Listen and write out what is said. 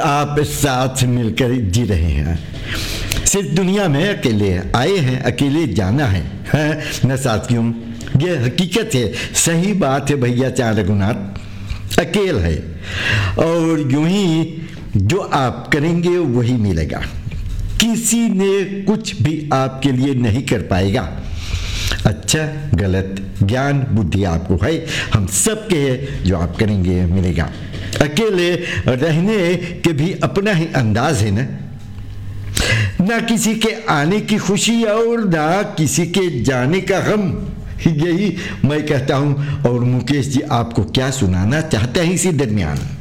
आप साथ मिलकर जी रहे हैं, सिर्फ दुनिया में अकेले आए हैं, अकेले जाना है न साथियों। ये हकीकत है, सही बात है भैया चार रघुनाथ, अकेल है और यूं ही जो आप करेंगे वही मिलेगा। किसी ने कुछ भी आपके लिए नहीं कर पाएगा। अच्छा गलत ज्ञान बुद्धि आपको है, हम सबके है, जो आप करेंगे मिलेगा। अकेले रहने के भी अपना ही अंदाज है ना किसी के आने की खुशी और ना किसी के जाने का गम। यही मैं कहता हूं और मुकेश जी आपको क्या सुनाना चाहते हैं इसी दरमियान।